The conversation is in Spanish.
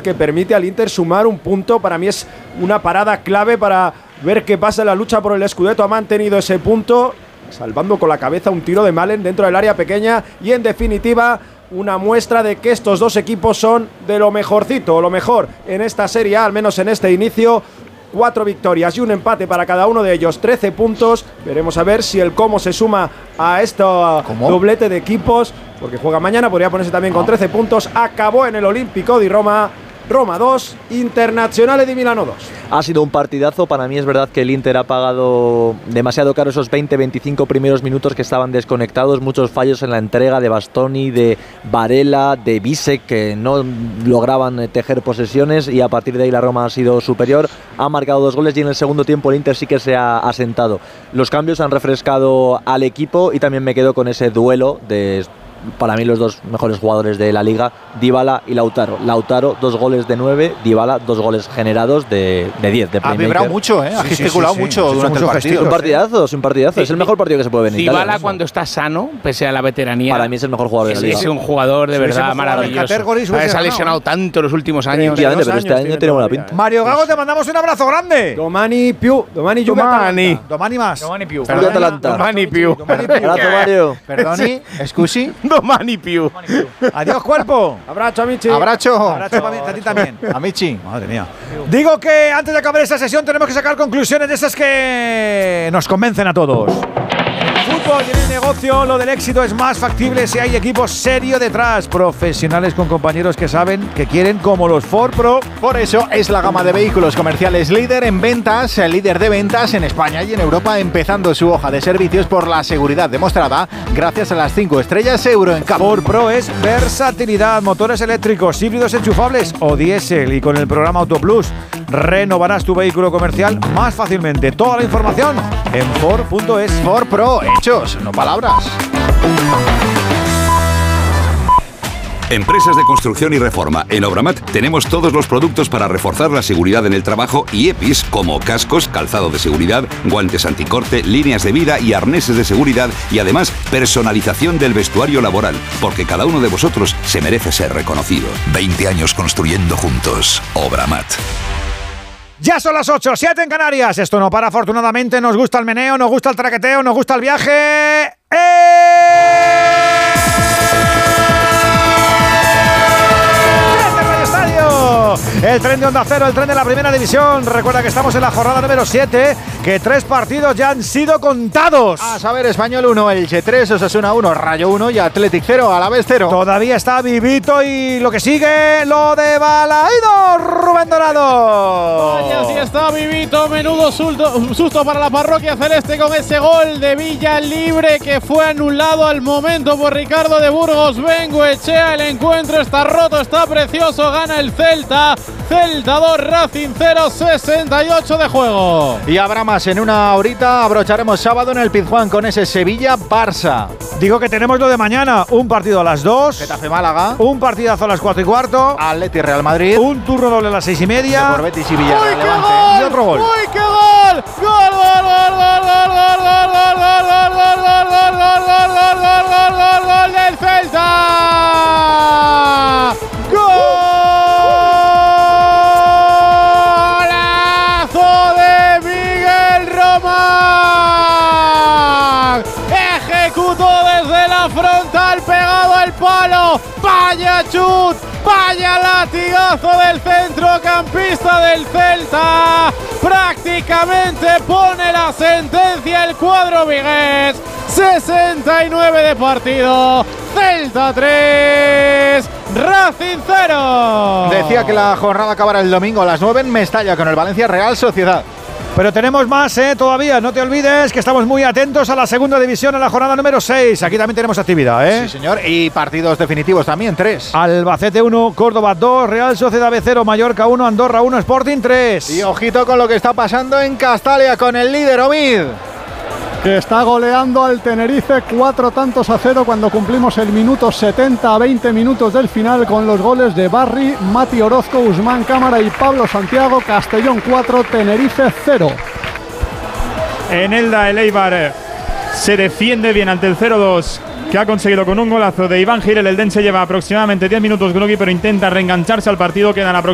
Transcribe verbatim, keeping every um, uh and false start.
que permite al Inter sumar un punto. Para mí es una parada clave para ver qué pasa en la lucha por el Scudetto. Ha mantenido ese punto, salvando con la cabeza un tiro de Malen dentro del área pequeña, y en definitiva una muestra de que estos dos equipos son de lo mejorcito, o lo mejor en esta Serie A, al menos en este inicio. Cuatro victorias y un empate para cada uno de ellos, trece puntos. Veremos a ver si el Como se suma a este doblete de equipos, porque juega mañana, podría ponerse también con trece puntos. Acabó en el Olímpico di Roma. Roma dos, Internazionale di Milano dos. Ha sido un partidazo. Para mí es verdad que el Inter ha pagado demasiado caro esos veinte veinticinco primeros minutos que estaban desconectados. Muchos fallos en la entrega de Bastoni, de Varela, de Bisek, que no lograban tejer posesiones, y a partir de ahí la Roma ha sido superior. Ha marcado dos goles y en el segundo tiempo el Inter sí que se ha asentado. Los cambios han refrescado al equipo y también me quedo con ese duelo de, para mí, los dos mejores jugadores de la liga, Dybala y Lautaro. Lautaro, dos goles de nueve, Dybala, dos goles generados de diez. De ha vibrado mucho, ¿eh? Ha sí, gesticulado sí, sí, sí. mucho sí, durante el partido. Es un partidazo, es un partidazo. Sí, es el mejor partido que se puede ver en Italia. Dybala, cuando está sano, pese a la veteranía, para mí es el mejor jugador de la liga. Es un jugador de verdad maravilloso. Se ha lesionado tanto en los últimos años. Pero este año tiene buena pinta. Mario Gago, te mandamos un abrazo grande. Domani più, Domani Juve Domani. Domani más. Domani più. Domani più. Abrazo, Mario. Perdoni, scusi. Domani più. Adiós, cuerpo. Abrazo, amici. Abrazo. Abrazo a ti también. Amici. Madre mía. Digo que antes de acabar esta sesión tenemos que sacar conclusiones de esas que nos convencen a todos. Fútbol y en el negocio, lo del éxito es más factible si hay equipos serios detrás, profesionales con compañeros que saben, que quieren, como los Ford Pro. Por eso es la gama de vehículos comerciales líder en ventas, líder de ventas en España y en Europa, empezando su hoja de servicios por la seguridad demostrada gracias a las cinco estrellas Euro en Cap. Ford Pro es versatilidad, motores eléctricos, híbridos enchufables o diésel, y con el programa Auto Plus renovarás tu vehículo comercial más fácilmente. Toda la información en Ford punto es. Ford Pro, hechos, no palabras. Empresas de construcción y reforma. En Obramat tenemos todos los productos para reforzar la seguridad en el trabajo y E P Is, como cascos, calzado de seguridad, guantes anticorte, líneas de vida y arneses de seguridad, y además personalización del vestuario laboral, porque cada uno de vosotros se merece ser reconocido. veinte años construyendo juntos. Obramat. Ya son las ocho, siete en Canarias. Esto no para, afortunadamente. Nos gusta el meneo, nos gusta el traqueteo, nos gusta el viaje. ¡Eh! El tren de Onda Cero, el tren de la Primera División. Recuerda que estamos en la jornada número siete, que tres partidos ya han sido contados. A saber, Español uno, Elche tres, Osasuna uno, Rayo uno y Athletic cero, Alavés cero. Todavía está vivito y lo que sigue, lo de Balaído, Rubén Dorado. Vaya, sí está vivito, menudo susto, susto para la parroquia celeste con ese gol de Villa Libre que fue anulado al momento por Ricardo de Burgos. Bengoechea, el encuentro está roto, está precioso, gana el Celta. Celta dos, Racing cero, sesenta y ocho de juego. Y habrá más en una horita. Abrocharemos sábado en el Pizjuán con ese Sevilla-Barça. Digo que tenemos lo de mañana. Un partido a las dos. Getafe-Málaga. Un partidazo a las cuatro y cuarto. Atleti-Real Madrid. Un turno doble a las seis y media. Por Betis y Villarreal. ¡Uy, qué gol! Y otro gol. ¡Uy, qué gol! ¡Gol, gol, gol, gol, gol, gol, gol, gol, gol, gol, gol, gol, gol, gol, gol, gol, gol, gol del Celta! ¡Gol! Ejecutó desde la frontal, pegado al palo. Vaya chut, vaya latigazo del centrocampista del Celta. Prácticamente pone la sentencia el cuadro vigués. sesenta y nueve de partido. Celta tres, Racing cero. Decía que la jornada acabará el domingo a las nueve en Mestalla con el Valencia Real Sociedad. Pero tenemos más, ¿eh? Todavía. No te olvides que estamos muy atentos a la segunda división en la jornada número seis. Aquí también tenemos actividad, ¿eh? Sí, señor. Y partidos definitivos también, tres. Albacete uno, Córdoba dos, Real Sociedad B cero, Mallorca uno, Andorra uno, Sporting tres. Y ojito con lo que está pasando en Castalia con el líder Omid, que está goleando al Tenerife cuatro tantos a cero cuando cumplimos el minuto setenta a veinte minutos del final con los goles de Barry, Mati Orozco, Usman Cámara y Pablo Santiago. Castellón cuatro, Tenerife cero. En Elda, el Eibar se defiende bien ante el cero dos que ha conseguido con un golazo de Iván Gil. El Eldense lleva aproximadamente diez minutos Grogui, pero intenta reengancharse al partido. Quedan aproximadamente